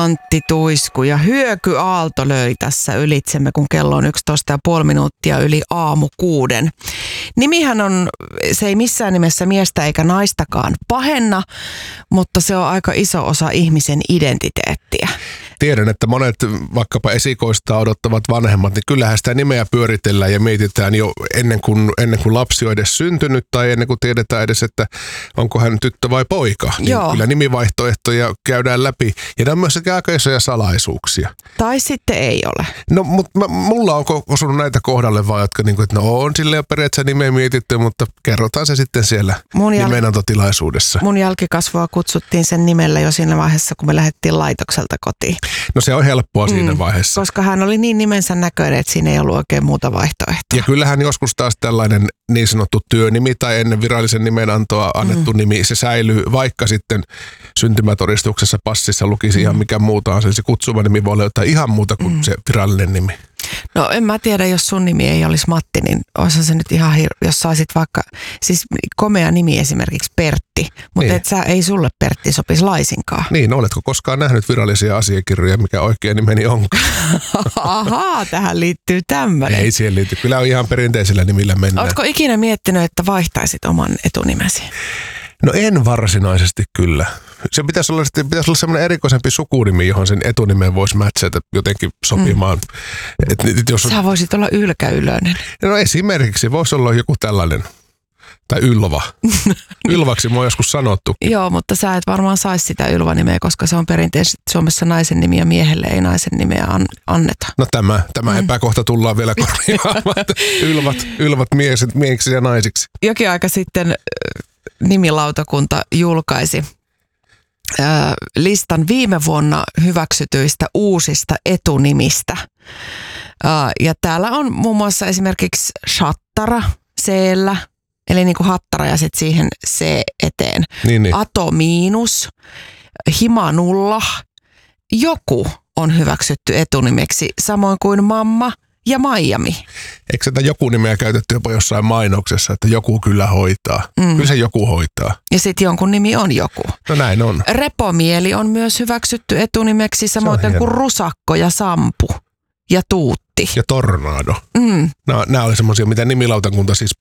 Antti Tuisku ja hyökyaalto löi tässä ylitsemme, kun kello on 11,5 minuuttia yli aamu 6. Nimihän on, se ei missään nimessä miestä eikä naistakaan pahenna, mutta se on aika iso osa ihmisen identiteettiä. Tiedän, että monet vaikkapa esikoista odottavat vanhemmat, niin kyllähän sitä nimeä pyöritellään ja mietitään jo ennen kuin lapsi on edes syntynyt tai ennen kuin tiedetään edes, että onko hän tyttö vai poika. Niin kyllä nimivaihtoehtoja käydään läpi ja nämä on myös aika isoja salaisuuksia. Tai sitten ei ole. No, mutta mulla on osunut näitä kohdalle vaan, jotka että no on silleen periaatteessa nimeä mietitty, mutta kerrotaan se sitten siellä nimenantotilaisuudessa. Mun jälkikasvua kutsuttiin sen nimellä jo siinä vaiheessa, kun me lähdettiin laitokselta kotiin. No se on helppoa siinä vaiheessa. Koska hän oli niin nimensä näköinen, että siinä ei ollut oikein muuta vaihtoehtoa. Ja kyllähän joskus taas tällainen niin sanottu työnimi tai ennen virallisen nimenantoa annettu nimi, se säilyy, vaikka sitten syntymätodistuksessa passissa lukisi ihan mikä muuta on. Se kutsuva nimi voi olla jotain ihan muuta kuin se virallinen nimi. No en mä tiedä, jos sun nimi ei olisi Matti, niin olisi se nyt ihan jos saisit vaikka, siis komea nimi esimerkiksi Pertti, mutta niin. Ei sulle Pertti sopisi laisinkaan. Niin, oletko koskaan nähnyt virallisia asiakirjoja, mikä oikein nimeni onkaan? Ahaa, tähän liittyy tämmöinen. Ei siihen liity, kyllä on ihan perinteisellä nimillä mennään. Oletko ikinä miettinyt, että vaihtaisit oman etunimesi? No en varsinaisesti kyllä. Se pitäisi olla semmoinen erikoisempi sukunimi, johon sen etunimen voisi matchata jotenkin sopimaan. Sä voisit olla Ylkä Ylönen. No esimerkiksi voisi olla joku tällainen. Tai Ylva. Ylvaksi mua on joskus sanottu. Joo, mutta sä et varmaan saisi sitä Ylva-nimeä, koska se on perinteisesti Suomessa naisen nimi ja miehelle ei naisen nimeä anneta. No tämä epäkohta tullaan vielä korjaamaan. Ylvat miehiksi ja naisiksi. Jokin aika sitten nimilautakunta julkaisi listan viime vuonna hyväksytyistä uusista etunimistä. Ja täällä on muun muassa esimerkiksi Shattara C-llä, eli niin kuin Hattara ja sitten siihen C eteen. Niin. Ato miinus, Himanulla, Joku on hyväksytty etunimeksi, samoin kuin Mamma ja Miami. Eikö sitä Joku nimeä käytetty jopa jossain mainoksessa, että joku kyllä hoitaa? Kyllä se joku hoitaa. Ja sitten jonkun nimi on Joku. No näin on. Repomieli on myös hyväksytty etunimeksi, samoin kuin Rusakko ja Sampu ja Tuutti. Ja Tornado. Nämä oli semmoisia, mitä nimilautakunta siis